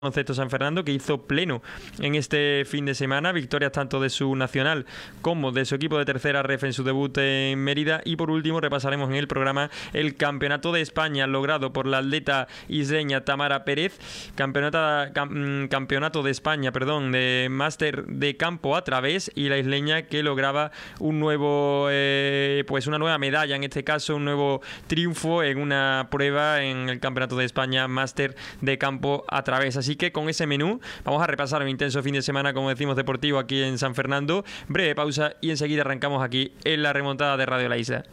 Baloncesto San Fernando, que hizo pleno en este fin de semana, victorias tanto de su nacional como de su equipo de tercera ref en su debut en Mérida. Y por último repasaremos en el programa el campeonato de España logrado por la atleta isleña Tamara Pérez, campeonato de España, de máster de campo a través, y la isleña que lograba un nuevo una nueva medalla, en este caso un nuevo triunfo en una prueba en el campeonato de España máster de campo a través. Así que con ese menú vamos a repasar un intenso fin de semana, como decimos, deportivo aquí en San Fernando. Breve pausa y enseguida arrancamos aquí en la remontada de Radio La Isla.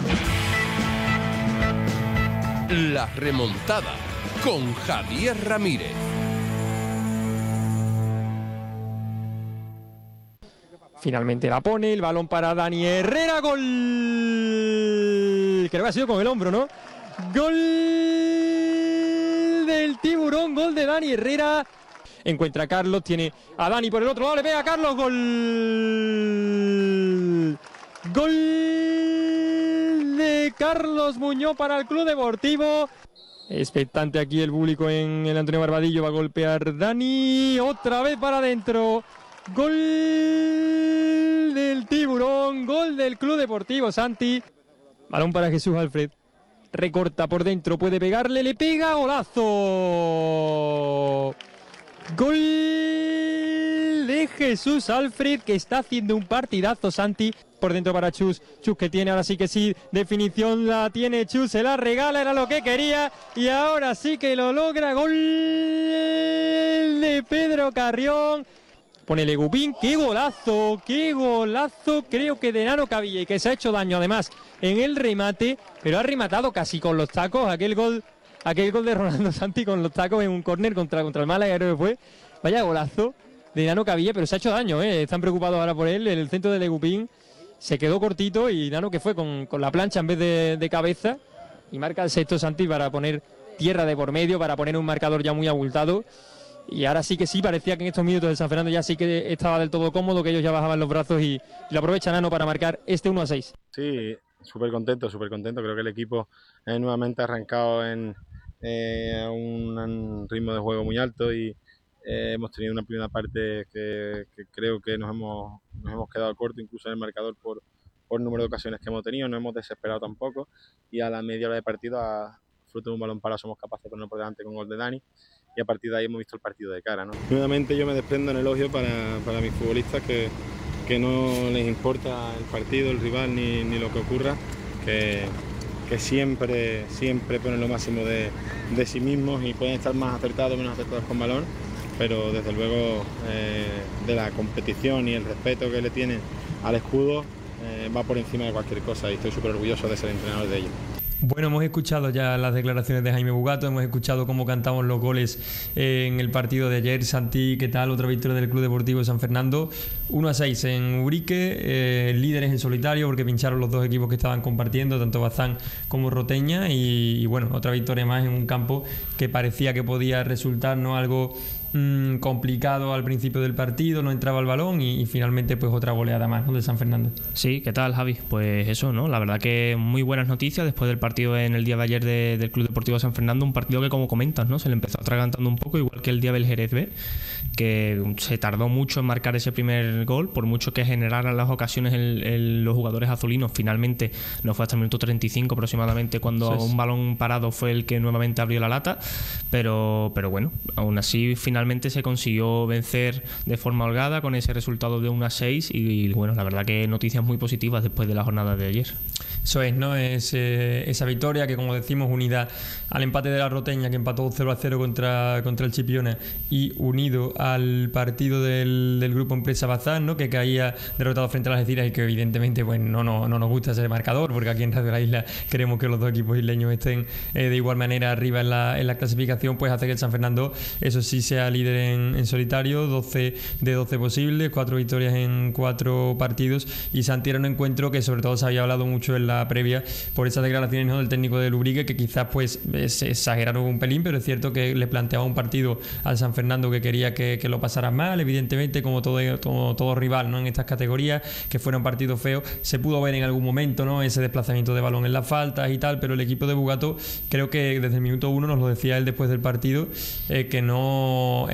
La remontada con Javier Ramírez. Finalmente la pone, el balón para Dani Herrera, gol. Creo que ha sido con el hombro, ¿no? Gol del Tiburón, gol de Dani Herrera. Encuentra a Carlos, tiene a Dani por el otro lado, le pega a Carlos, gol. Gol de Carlos Muñoz para el Club Deportivo. Expectante aquí el público en el Antonio Barbadillo, va a golpear Dani, otra vez para adentro. Gol del Tiburón, gol del Club Deportivo Santi. Balón para Jesús Alfred. Recorta por dentro, puede pegarle, le pega, golazo. Gol de Jesús Alfred, que está haciendo un partidazo Santi. Por dentro para Chus, Chus que tiene, ahora sí que sí, definición la tiene Chus, se la regala, era lo que quería y ahora sí que lo logra. Gol de Pedro Carrión. Pone Legupín, qué golazo, creo que de Nano Cavilla, y que se ha hecho daño además en el remate, pero ha rematado casi con los tacos, aquel gol de Rolando Santi con los tacos en un córner contra el Málaga, creo que fue. Vaya golazo de Nano Cavilla, pero se ha hecho daño, están preocupados ahora por él. El centro de Legupín se quedó cortito y Nano, que fue con la plancha en vez de cabeza, y marca el sexto Santi para poner tierra de por medio, para poner un marcador ya muy abultado. Y ahora sí que sí, parecía que en estos minutos el San Fernando ya sí que estaba del todo cómodo, que ellos ya bajaban los brazos y lo aprovecha Nano para marcar este 1-6. Sí, súper contento. Creo que el equipo nuevamente ha arrancado en un ritmo de juego muy alto y hemos tenido una primera parte que creo que nos hemos quedado corto incluso en el marcador por número de ocasiones que hemos tenido. No hemos desesperado tampoco y a la media hora de partido, fruto de un balón parado, somos capaces de ponerlo por delante con gol de Dani. Y a partir de ahí hemos visto el partido de cara, ¿no? Nuevamente yo me desprendo en elogio para mis futbolistas que no les importa el partido, el rival ni lo que ocurra, que siempre ponen lo máximo de sí mismos y pueden estar más acertados o menos acertados con balón, pero desde luego de la competición y el respeto que le tienen al escudo va por encima de cualquier cosa y estoy súper orgulloso de ser entrenador de ellos. Bueno, hemos escuchado ya las declaraciones de Jaime Bugato, hemos escuchado cómo cantamos los goles en el partido de ayer. Santi, ¿qué tal? Otra victoria del Club Deportivo San Fernando, 1-6 en Urique, líderes en solitario porque pincharon los dos equipos que estaban compartiendo, tanto Bazán como Roteña, y bueno, otra victoria más en un campo que parecía que podía resultar no algo complicado al principio del partido, no entraba el balón y finalmente pues otra goleada más, ¿no?, de San Fernando. Sí, ¿qué tal, Javi? Pues eso, ¿no? La verdad que muy buenas noticias después del partido en el día de ayer del Club Deportivo San Fernando, un partido que, como comentas, ¿no?, se le empezó atragantando un poco, igual que el día del Jerez B, que se tardó mucho en marcar ese primer gol, por mucho que generaran las ocasiones los jugadores azulinos. Finalmente no fue hasta el minuto 35 aproximadamente cuando un balón parado fue el que nuevamente abrió la lata, pero bueno, aún así finalmente se consiguió vencer de forma holgada con ese resultado de 1-6 y bueno, la verdad que noticias muy positivas después de la jornada de ayer. Eso es, ¿no? Es esa victoria que, como decimos, unida al empate de la Roteña, que empató 0-0 contra el Chipiona, y unido al partido del Grupo Empresa Bazán, ¿no?, que caía derrotado frente a las Algeciras y que evidentemente pues no nos gusta ese marcador, porque aquí en Radio La Isla queremos que los dos equipos isleños estén de igual manera arriba en la clasificación. Pues hace que el San Fernando, eso sí, sea líder en solitario, 12 de 12 posibles, 4 victorias en 4 partidos, y Santi era un encuentro que sobre todo se había hablado mucho en la previa por esas declaraciones, ¿no?, del técnico de Ubrique, que quizás pues se exageraron un pelín, pero es cierto que le planteaba un partido al San Fernando que quería que lo pasaran mal, evidentemente, como todo rival, ¿no?, en estas categorías, que fuera un partido feo. Se pudo ver en algún momento, ¿no?, ese desplazamiento de balón en las faltas y tal, pero el equipo de Bugato, creo que desde el minuto 1 nos lo decía él después del partido, que no